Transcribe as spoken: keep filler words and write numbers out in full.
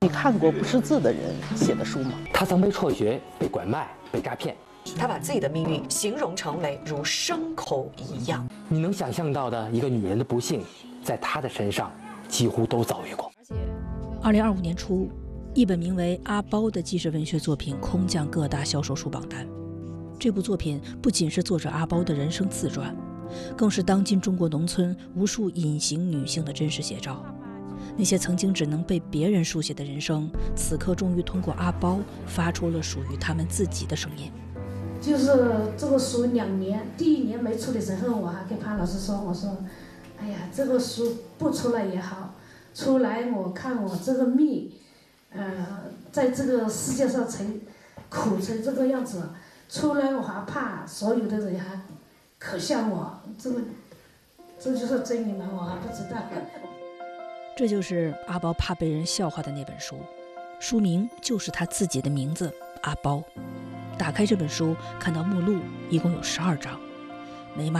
看过不识字的人写的书吗？ 他曾被辍学、被拐卖、被诈骗。 他把自己的命运形容成为如牲口一样。 你能想象到的一个女人的不幸，在她的身上几乎都遭遇过。 二零二五年初，一本名为《阿包》的纪实文学作品空降各大销售书榜单。这部作品不仅是作者阿包的人生自传，更是当今中国农村无数隐形女性的真实写照。那些曾经只能被别人书写的人生，此刻终于通过阿包发出了属于他们自己的声音。 就是这个书两年，第一年没出的时候，我还跟潘老师说，我说，哎呀，这个书不出来也好，出来我看我这个命，呃，在这个世界上成苦成这个样子，出来我还怕所有的人还可笑我，这个这就是真理吗？我还不知道。 这就是阿包怕被人笑话的那本书，书名就是他自己的名字阿包。打开这本书，看到目录，一共有十二章，没妈